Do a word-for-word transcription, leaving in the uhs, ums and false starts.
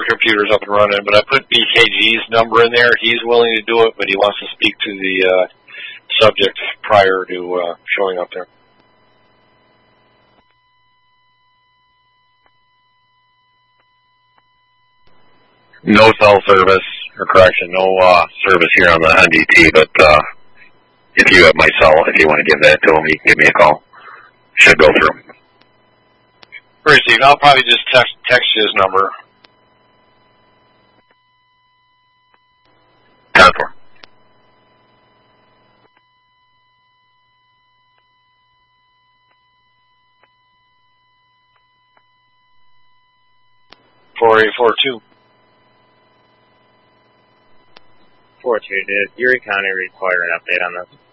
computer's up and running, but I put B K G's number in there. He's willing to do it, but he wants to speak to the uh, subject prior to uh, showing up there. No cell service, or correction, no uh, service here on the N D T, but uh, if you have my cell, if you want to give that to him, you can give me a call. Should go through. Received. I'll probably just text, text you his number. ten four. four eight four two. four two, did Erie County require an update on this?